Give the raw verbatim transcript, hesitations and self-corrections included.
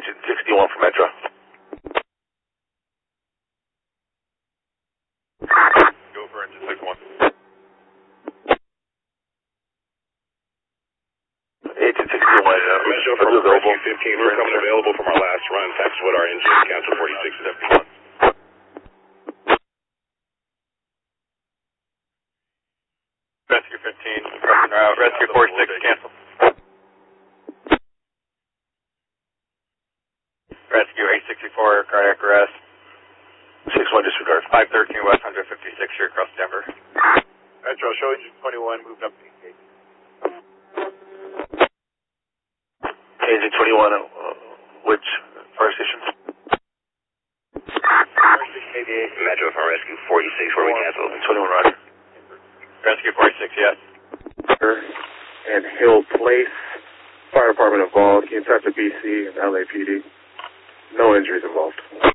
Agent sixty-one for Metro. Go for engine sixty-one. Agent sixty-one, uh, Metro from Rescue fifteen, we're coming available from our last run. Text what our engine, cancel forty-six seventy-one. Rescue fifteen, crossing route. Rescue forty-six, cancel. Rescue eight sixty-four, cardiac arrest. six one disregard. five thirteen West one fifty-six, here across Denver. Metro, show engine twenty-one, moved up to engage. Agent twenty-one, uh, which fire station? Metro from Rescue forty-six, where we cancel. twenty-one, roger. Rescue forty-six, yes. And Hill Place, Fire Department involved, Kentucky B C and L A P D. No injuries involved.